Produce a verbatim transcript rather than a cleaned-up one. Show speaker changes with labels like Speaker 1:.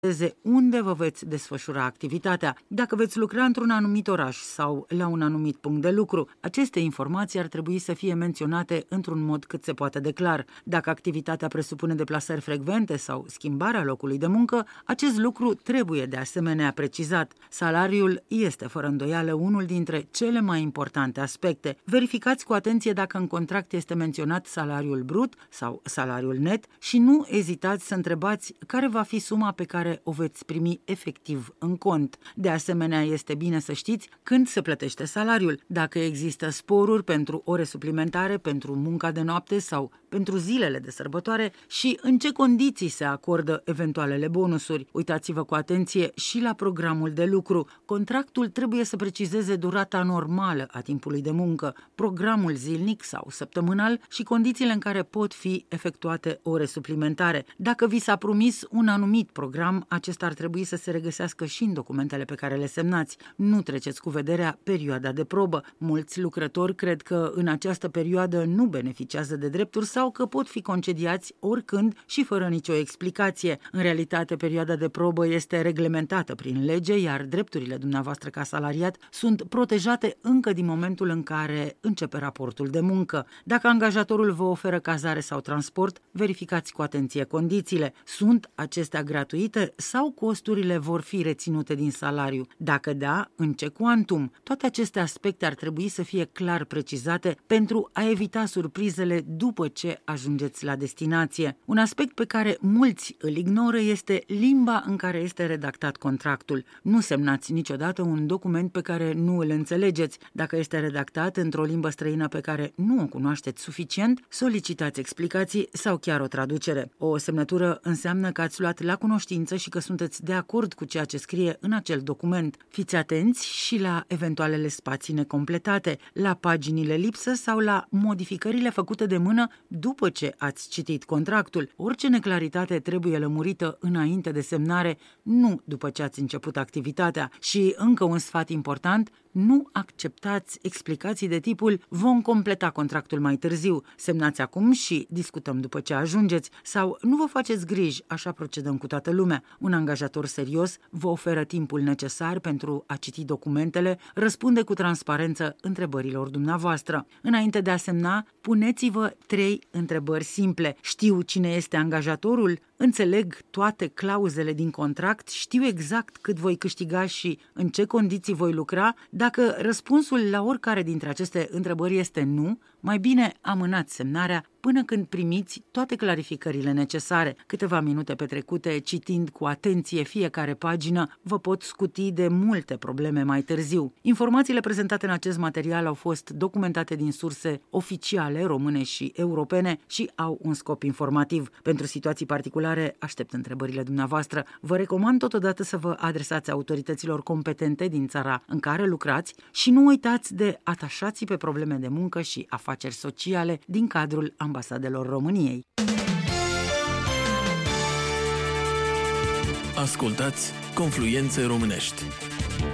Speaker 1: unde vă veți desfășura activitatea, dacă veți lucra într-un anumit oraș sau la un anumit punct de lucru. Aceste informații ar trebui să fie menționate într-un mod cât se poate de clar. Dacă activitatea presupune deplasări frecvente sau schimbarea locului de muncă, acest lucru trebuie de asemenea precizat. Salariul este fără îndoială unul dintre cele mai importante aspecte. Verificați cu atenție dacă în contract este menționat salariul brut sau salariul net și nu ezitați să întrebați care va fi suma pe care o veți primi efectiv în cont. De asemenea, este bine să știți când se plătește salariul, dacă există sporuri pentru ore suplimentare, pentru munca de noapte sau pentru zilele de sărbătoare și în ce condiții se acordă eventualele bonusuri. Uitați-vă cu atenție și la programul de lucru. Contractul trebuie să precizeze durata normală a timpului de muncă, programul zilnic sau săptămânal și condițiile în care pot fi efectuate ore suplimentare. Dacă vi s-a promis un anumit program, acesta ar trebui să se regăsească și în documentele pe care le semnați. Nu treceți cu vederea perioada de probă. Mulți lucrători cred că în această perioadă nu beneficiază de drepturi sau că pot fi concediați oricând și fără nicio explicație. În realitate, perioada de probă este reglementată prin lege, iar drepturile dumneavoastră ca salariat sunt protejate încă din momentul în care începe raportul de muncă. Dacă angajatorul vă oferă cazare sau transport, verificați cu atenție condițiile. Sunt acestea gratuite sau costurile vor fi reținute din salariu? Dacă da, în ce cuantum? Toate aceste aspecte ar trebui să fie clar precizate pentru a evita surprizele după ce ajungeți la destinație. Un aspect pe care mulți îl ignoră este limba în care este redactat contractul. Nu semnați niciodată un document pe care nu îl înțelegeți. Dacă este redactat într-o limbă străină pe care nu o cunoașteți suficient, solicitați explicații sau chiar o traducere. O semnătură înseamnă că ați luat la cunoștință și că sunteți de acord cu ceea ce scrie în acel document. Fiți atenți și la eventualele spații necompletate, la paginile lipsă sau la modificările făcute de mână după ce ați citit contractul. Orice neclaritate trebuie lămurită înainte de semnare, nu după ce ați început activitatea. Și încă un sfat important, nu acceptați explicații de tipul vom completa contractul mai târziu, semnați acum și discutăm după ce ajungeți, sau nu vă faceți griji, așa procedăm cu toată lumea. Un angajator serios vă oferă timpul necesar pentru a citi documentele, răspunde cu transparență întrebărilor dumneavoastră. Înainte de a semna, puneți-vă trei întrebări simple. Știu cine este angajatorul? Înțeleg toate clauzele din contract? Știu exact cât voi câștiga și în ce condiții voi lucra? Dacă răspunsul la oricare dintre aceste întrebări este nu, mai bine amânați semnarea până când primiți toate clarificările necesare. Câteva minute petrecute citind cu atenție fiecare pagină vă pot scuti de multe probleme mai târziu. Informațiile prezentate în acest material au fost documentate din surse oficiale române și europene și au un scop informativ. Pentru situații particulare aștept întrebările dumneavoastră. Vă recomand totodată să vă adresați autorităților competente din țara în care lucrați și nu uitați de atașații pe probleme de muncă și afaceri sociale din cadrul ambasadelor României.
Speaker 2: Ascultați Confluențe Românești.